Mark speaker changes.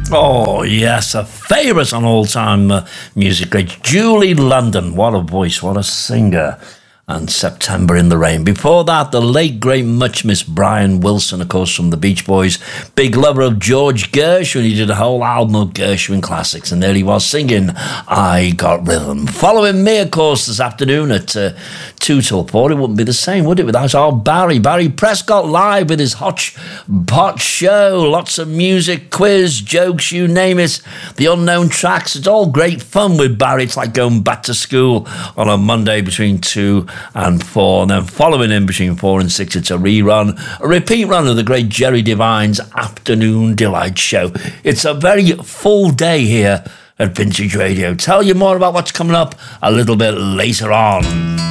Speaker 1: Oh, yes, a favourite on all-time music great. Julie London, what a voice, what a singer. And September in the Rain. Before that, the late, great, much missed Brian Wilson, of course, from the Beach Boys. Big lover of George Gershwin. He did a whole album of Gershwin classics, and there he was singing I Got Rhythm. Following me, of course, this afternoon at 2 till 4. It wouldn't be the same, would it, without our Barry Prescott live with his Hotchpot show. Lots of music, quiz, jokes, you name it. The unknown tracks. It's all great fun with Barry. It's like going back to school on a Monday between 2 and 4, and then following in between 4 and 6, it's a repeat run of the great Jerry Devine's Afternoon Delight show. It's a very full day here at Vintage Radio. Tell you more about what's coming up a little bit later on.